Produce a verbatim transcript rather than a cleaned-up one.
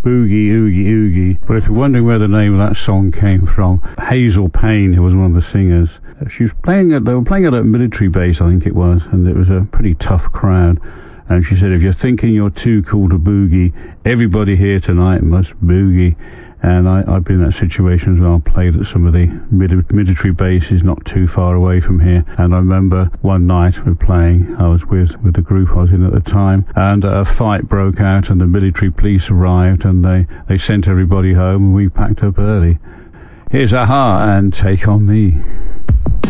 Boogie, Oogie, Oogie. But if you're wondering where the name of that song came from, Hazel Payne, who was one of the singers, she was playing at, they were playing at a military base, I think it was, and it was a pretty tough crowd. And she said, if you're thinking you're too cool to boogie, everybody here tonight must boogie. And I, I've been in that situation as well. I played at some of the mid- military bases not too far away from here. And I remember one night we were playing, I was with, with the group I was in at the time, and a fight broke out and the military police arrived and they, they sent everybody home and we packed up early. Here's A-ha and Take On Me.